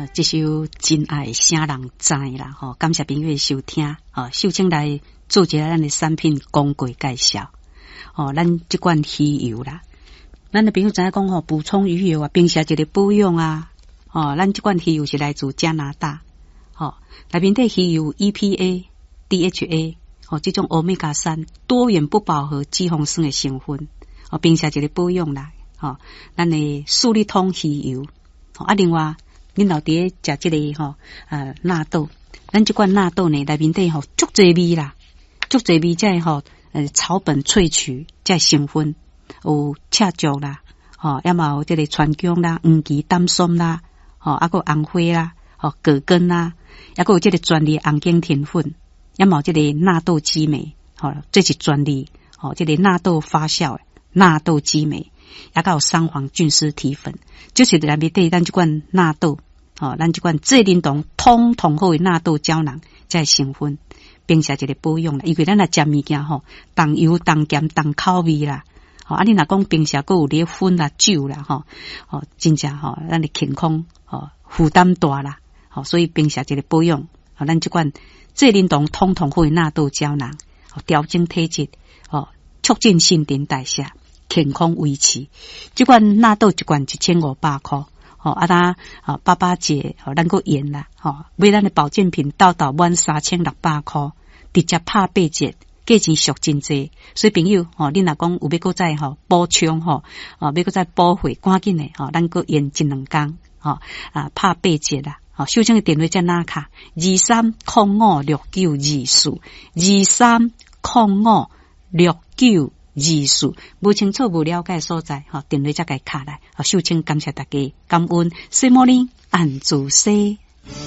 这首真爱啥人知啦？吼，感谢朋友的收听。秀清来做一下咱的产品广告介绍。咱这款鱼油啦，咱的朋友知影讲吼，补充鱼油啊，平时一个保养啊。咱这款鱼油是来自加拿大。内面的鱼油 EPA、DHA， 这种欧米伽3多元不饱和脂肪酸的成分。平时一个保养啦。咱的素利通鱼油。另外，恁老爹食这个纳豆，咱这款纳豆呢，内面底足侪味啦，足侪味在草本萃取在成分，有赤竹啦，要么有这个川芎啦、黄芪、丹参啦，还有红花啦，葛根啦，还有这个专利红景甜粉，要么这个纳豆激酶，这是专利，这个纳豆发酵的纳豆激酶。也有三黄菌丝提粉，就是内面底咱这款纳豆，咱这款智能酮通好的纳豆胶囊，才成分，并且一个保养啦。因为咱来食物件重油、重咸、重口味啦，你若讲平时还有咧薰啦、酒啦，真正咱的健康负担大啦，所以平时一个保养，咱这款智能酮通好的纳豆胶囊，调整体质，促进新陈代谢。健康维持，这款纳豆一罐1500块，爸爸节咱个盐啦，买咱的保健品到满3600块，直接拍8折，价钱俗真济。所以朋友，你若讲有要搁再补充要搁再补回，赶紧的咱个盐1、2天，拍8折啦。秀清的电话在哪卡？23056924，23056924，无清楚无了解所在，电话才该卡来。秀清感谢大家，感恩，西摩林安住西。